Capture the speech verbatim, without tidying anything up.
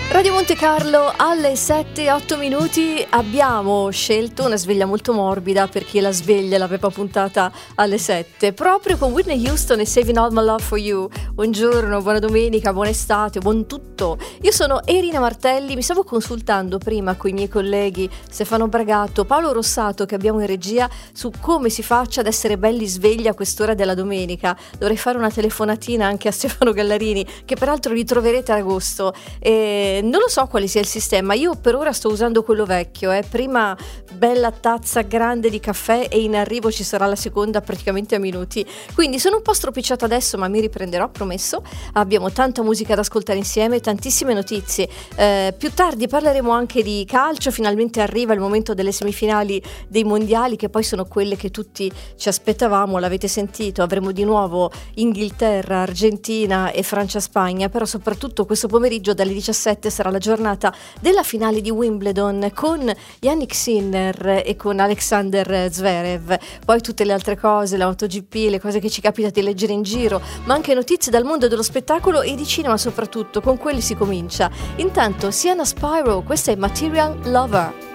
Radio Monte Carlo alle sette e otto minuti. Abbiamo scelto una sveglia molto morbida perché la sveglia l'aveva puntata alle sette, proprio con Whitney Houston e Saving All My Love For You. Buongiorno, buona domenica, buona estate, buon tutto. Io sono Erina Martelli, mi stavo consultando prima con i miei colleghi Stefano Bragato, Paolo Rossato che abbiamo in regia su come si faccia ad essere belli svegli a quest'ora della domenica. Dovrei fare una telefonatina anche a Stefano Gallarini, che peraltro ritroverete ad agosto. E non lo so quale sia il sistema, io per ora sto usando quello vecchio, eh. Prima bella tazza grande di caffè e in arrivo ci sarà la seconda praticamente a minuti, quindi sono un po' stropicciata adesso ma mi riprenderò, promesso. Abbiamo tanta musica da ascoltare insieme, tantissime notizie, eh, più tardi parleremo anche di calcio, finalmente arriva il momento delle semifinali dei mondiali che poi sono quelle che tutti ci aspettavamo, l'avete sentito, avremo di nuovo Inghilterra, Argentina e Francia-Spagna, però soprattutto questo pomeriggio dalle diciassette sarà la giornata della finale di Wimbledon con Yannick Sinner e con Alexander Zverev, poi tutte le altre cose, la MotoGP, le cose che ci capita di leggere in giro, ma anche notizie dal mondo dello spettacolo e di cinema soprattutto, con quelli si comincia. Intanto Sienna Spyro, questa è Material Lover.